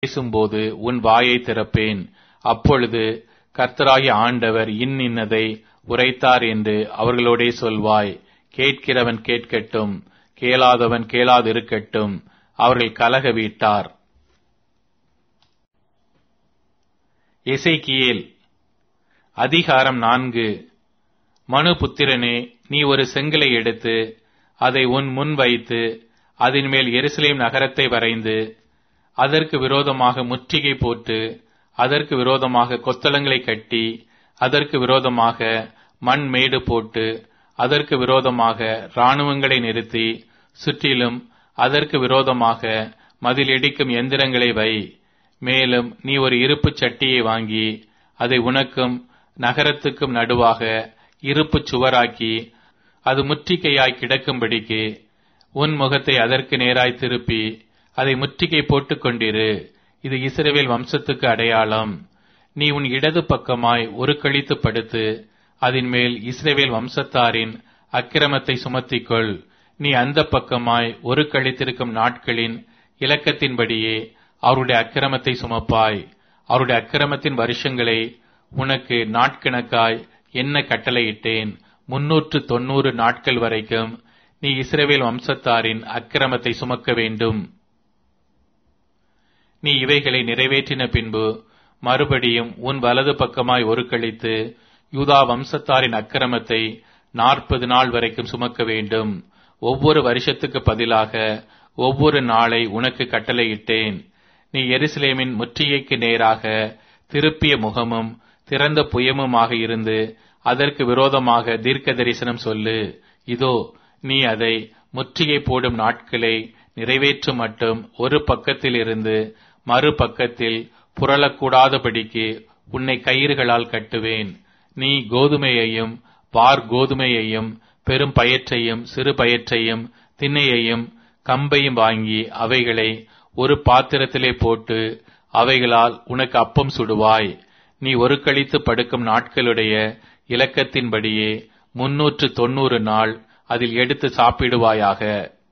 பேசும்போது உன் வாயை திறப்பேன். அப்பொழுது கர்த்தராகிய ஆண்டவர் இன்னதை உரைத்தார் என்று அவர்களோடே சொல்வாய். கேட்கிறவன் கேட்கட்டும், கேளாதவன் கேளாதிருக்கட்டும். அவர்கள் கலக வீட்டார். எசேக்கியேல் அதிகாரம் 4. மனுபுத்திரனே, நீ ஒரு செங்கலை எடுத்து அதை உன் முன் வைத்து அதன் மேல் எருசலேம் நகரத்தை வரைந்து அதற்கு விரோதமாக முற்றுகை போட்டு அதற்கு விரோதமாக கொத்தளங்களை கட்டி அதற்கு விரோதமாக மண் மேடு போட்டு அதற்கு விரோதமாக இராணுவங்களை நிறுத்தி சுற்றிலும் அதற்கு விரோதமாக மதில் இடிக்கும் எந்திரங்களை வை. மேலும் நீ ஒரு இருப்புச் சட்டியை வாங்கி அதை உனக்கும் நகரத்துக்கும் நடுவாக இருப்புச் சுவராக்கி அது முற்றுகையாய் கிடக்கும்படிக்கு உன் முகத்தை அதற்கு நேராய் திருப்பி அதை முற்றுகை போட்டுக் கொண்டிரு. இது இஸ்ரவேல் வம்சத்துக்கு அடையாளம். நீ உன் இடது பக்கமாய் ஒரு கழித்து படுத்து அதன் மேல் இஸ்ரவேல் வம்சத்தாரின் அக்கிரமத்தை சுமத்திக்கொள். நீ அந்த பக்கமாய் ஒரு கழித்திருக்கும் நாட்களின் இலக்கத்தின்படியே அவருடைய அக்கிரமத்தை சுமப்பாய். அவருடைய அக்கிரமத்தின் வருஷங்களை உனக்கு நாட்கணக்காய் என்ன கட்டளையிட்டேன். 390 நாட்கள் வரைக்கும் நீ இஸ்ரவேல் வம்சத்தாரின் அக்கிரமத்தை சுமக்க வேண்டும். நீ இவைகளை நிறைவேற்றின பின்பு மறுபடியும் உன் வலது பக்கமாய் ஒரு கழித்து யூதா வம்சத்தாரின் அக்கிரமத்தை 40 நாள் வரைக்கும் சுமக்க வேண்டும். ஒவ்வொரு வருஷத்துக்கு பதிலாக ஒவ்வொரு நாளை உனக்கு கட்டளையிட்டேன். நீ எருசலேமின் முற்றுகைக்கு நேராக திருப்பிய முகமும் திறந்த புயமுமாக இருந்து அதற்கு விரோதமாக தீர்க்க தரிசனம் சொல்லு. இதோ, நீ அதை முற்றுகை போடும் நாட்களை நிறைவேற்றும் மட்டும் ஒரு பக்கத்தில் இருந்து மறுபக்கத்தில் புரளக்கூடாதபடிக்கு உன்னை கயிறுகளால் கட்டுவேன். நீ கோதுமையையும் பார் கோதுமையையும் பெரும் பயற்றையும் சிறு பயற்றையும் திண்ணையையும் கம்பையும் வாங்கி அவைகளை ஒரு பாத்திரத்திலே போட்டு அவைகளால் உனக்கு அப்பம் சுடுவாய். நீ ஒரு கழித்து படுக்கும் நாட்களுடைய இலக்கத்தின்படியே 390 நாள் அதில் எடுத்து சாப்பிடுவாயாக.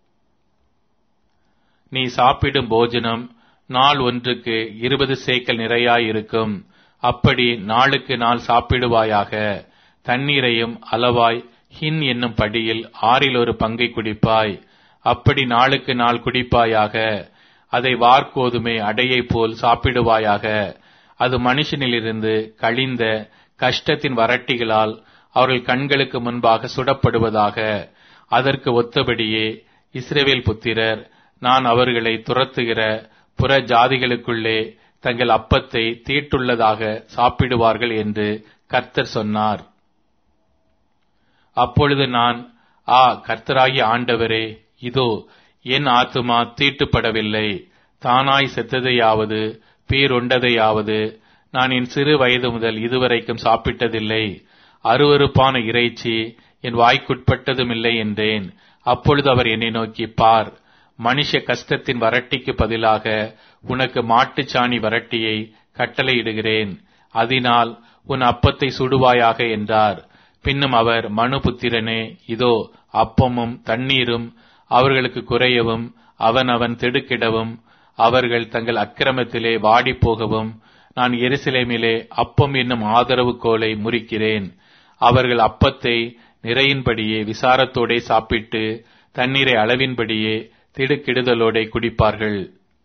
நீ சாப்பிடும் போஜனம் நாள் ஒன்றுக்கு 20 சேக்கல் நிறையாயிருக்கும். அப்படி நாளுக்கு நாள் சாப்பிடுவாயாக. தண்ணீரையும் அளவாய் ஹின் என்னும் படியில் 1/6 பங்கை குடிப்பாய். அப்படி நாளுக்கு நாள் குடிப்பாயாக. அதை வார்கோதுமை அடையை போல் சாப்பிடுவாயாக. அது மனுஷனிலிருந்து கழிந்த கஷ்டத்தின் வறட்டிகளால் அவர்கள் கண்களுக்கு முன்பாக சுடப்படுவதாக. அதற்கு ஒத்தபடியே இஸ்ரவேல் புத்திரர் நான் அவர்களை துரத்துகிற புற ஜாதிகளுக்குள்ளே தங்கள் அப்பத்தை தீட்டுள்ளதாக சாப்பிடுவார்கள் என்று கர்த்தர் சொன்னார். அப்பொழுது நான், கர்த்தராகிய ஆண்டவரே, இதோ என் ஆத்துமா தீட்டுப்படவில்லை. தானாய் செத்ததையாவது பீருண்டதையாவது நான் என் சிறு வயது முதல் இதுவரைக்கும் சாப்பிட்டதில்லை. அருவருப்பான இறைச்சி என் வாய்க்குட்பட்டதுமில்லை என்றேன். அப்பொழுது அவர் என்னை நோக்கி, பார், மனுஷ கஷ்டத்தின் வறட்டிக்கு பதிலாக உனக்கு மாட்டுச்சாணி வறட்டியை கட்டளையிடுகிறேன். அதனால் உன் அப்பத்தை சுடுவாயாக என்றார். பின்னும் அவர், மனுபுத்திரனே, இதோ அப்பமும் தண்ணீரும் அவர்களுக்கு குறையவும் அவன் திடுக்கிடவும் அவர்கள் தங்கள் அக்கிரமத்திலே வாடிப்போகவும் நான் எருசலேமிலே அப்பம் என்னும் ஆதரவு கோலை முறிக்கிறேன். அவர்கள் அப்பத்தை நிறையின்படியே விசாரத்தோடே சாப்பிட்டு தண்ணீரை அளவின்படியே திடுக்கிடுதலோடே குடிப்பார்கள்.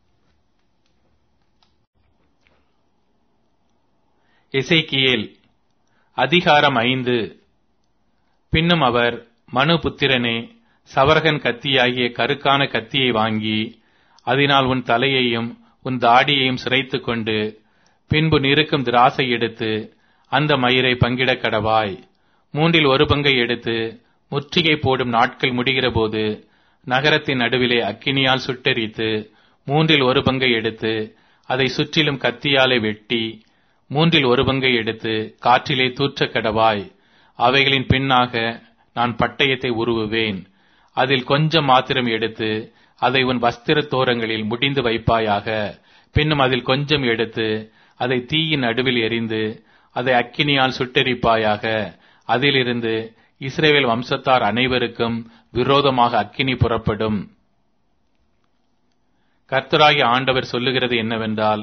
எசேக்கியேல் அதிகாரம் 5. பின்னும் அவர், மனுபுத்திரனே, சவரகன் கத்தியாகிய கருக்கான கத்தியை வாங்கி அதனால் உன் தலையையும் உன் தாடியையும் சிரைத்துக் கொண்டு பின்பு நிறுக்கும் திராசை எடுத்து அந்த மயிரை பங்கிட கடவாய். 1/3 பங்கை எடுத்து முற்றுகை போடும் நாட்கள் முடிகிற போது நகரத்தின் நடுவிலே அக்கினியால் சுட்டெரித்து 1/3 பங்கை எடுத்து அதை சுற்றிலும் கத்தியாலே வெட்டி 1/3 பங்கை எடுத்து காற்றிலே தூற்ற கடவாய். அவைகளின் பின்னாக நான் பட்டயத்தை உருவுவேன். அதில் கொஞ்சம் மாத்திரம் எடுத்து அதை உன் வஸ்திர தோரங்களில் முடிந்து வைப்பாயாக. பின்னும் அதில் கொஞ்சம் எடுத்து அதை தீயின் நடுவில் எரிந்து அதை அக்கினியால் சுட்டெரிப்பாயாக. அதிலிருந்து இஸ்ரவேல் வம்சத்தார் அனைவருக்கும் விரோதமாக அக்கினி புறப்படும். கர்த்தராகிய ஆண்டவர் சொல்லுகிறது என்னவென்றால்,